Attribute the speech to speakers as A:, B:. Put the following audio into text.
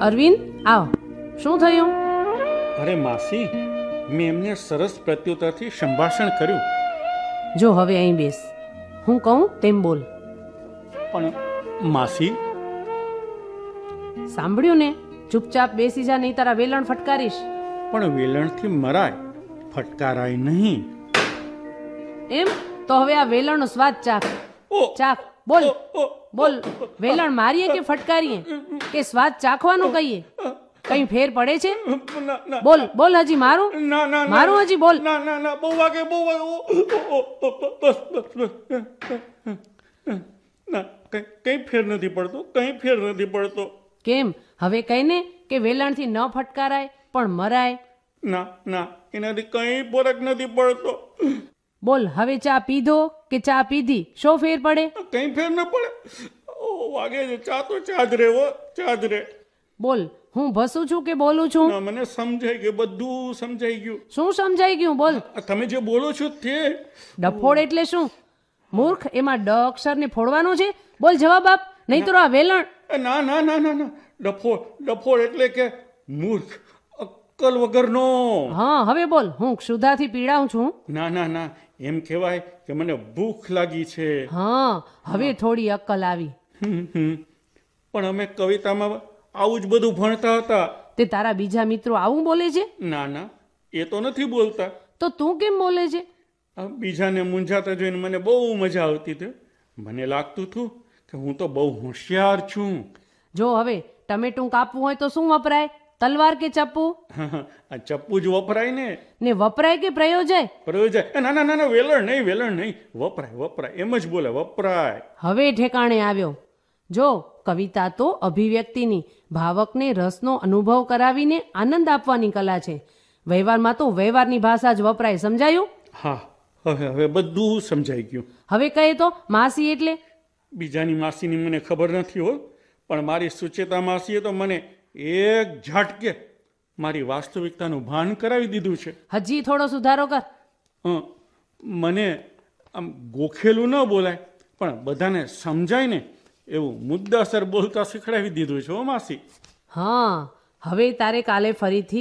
A: અરવિંદ, આવ. શું થયું?
B: અરે માસી, મેં એમને સરસ પ્રત્યુત્તરથી સંભાષણ કર્યું.
A: જો હવે અહીં બેસ, હું કહું તેમ બોલ.
B: પણ માસી,
A: સાંભળ્યું ને? ચૂપચાપ બેસી જા, નહીં તારા વેલણ ફટકારીશ.
B: પણ વેલણથી મરાય, ફટકારાય નહીં.
A: એમ તો હવે આ વેલણનો સ્વાદ ચાખ. ચાખ. બોલ બોલ, વેલણ મારીએ કે ફટકારીએ કે સ્વાદ ચાખવાનું કહીએ? કઈ ફેર પડે છે? બોલ બોલ, હજી મારું મારું હજી બોલ.
B: ના ના ના, બહુ વાગે, બહુ વાગે. ના, કઈ ફેર નથી પડતો, કઈ ફેર નથી પડતો.
A: કેમ? હવે કહીને કે વેલણથી ન ફટકારાય પણ મરાય.
B: ના ના, એનાથી કઈ ફરક નથી પડતો.
A: બોલ, હવે ચા પીધો કે ચા પીધી, શો ફેર પડે?
B: કઈ ફેર ન પડે. વાગે છે, ચા તો ચા જ રે, ચા જ રે.
A: બોલ, હું ભસું છું કે બોલું છું?
B: ના, મને સમજાઈ ગયું, બધું સમજાઈ ગયું.
A: શું સમજાઈ ગયું? બોલ.
B: તમે જે બોલો છો તે.
A: ડફોડ એટલે શું? મૂર્ખ, એમાં ડ અક્ષરને ફોડવાનો છે? બોલ, જવાબ આપ, નહીં તો આ વેલણ.
B: ના ના ના ના ના, ડફોડ એટલે કે મૂર્ખ, અક્કલ વગરનો.
A: હા, હવે બોલ, હું ક્ષુધાથી પીડાઉં છું.
B: ના ના ના, એમ કહેવાય કે મને ભૂખ લાગી છે.
A: હા, હવે થોડી અક્કલ આવી.
B: પણ અમે કવિતામાં આવું જ બધું ભણતા હતા.
A: તે તારા બીજા મિત્રો આવું બોલે છે?
B: ના ના, એ તો નથી બોલતા.
A: તો તું કેમ બોલે છે?
B: બીજાને મૂંઝાતા જોઈને મને બહુ મજા આવતી હતી. મને લાગતું હતું કે હું તો બહુ હોશિયાર છું.
A: જો હવે ટમેટું કાપવું હોય તો શું વપરાય? તલવાર કે ચપ્પુ?
B: આ ચપ્પુ જ વપરાય
A: ને વપરાય કે પ્રયોજાય?
B: પ્રયોજાય. ના ના ના, વેલણ નહીં, વપરાય, એમ જ બોલે, વપરાય.
A: હવે ઠેકાણે આવ્યો. જો કવિતા તો અભિવ્યક્તિની, ભાવકને રસનો અનુભવ કરાવીને આનંદ આપવાની કલા છે. વ્યવહારમાં તો વ્યવહારની ભાષા જ વપરાય. સમજાયું?
B: હા, હવે બધું સમજાઈ ગયું.
A: હવે કહે તો માસી એટલે?
B: બીજાની માસીની મને ખબર નથી હો, પણ મારી સુચેતા માસીએ તો મને એક ઝાટકે મારી વાસ્તવિકતાનું ભાન કરાવી દીધું છે.
A: હજી થોડો સુધારો કર.
B: મને આમ ગોખેલું ન બોલાય, પણ બધાને સમજાય ને એવું મુદ્દાસર બોલતા શીખડાવી દીધું છે હો માસી.
A: હા, હવે તારે કાલે ફરીથી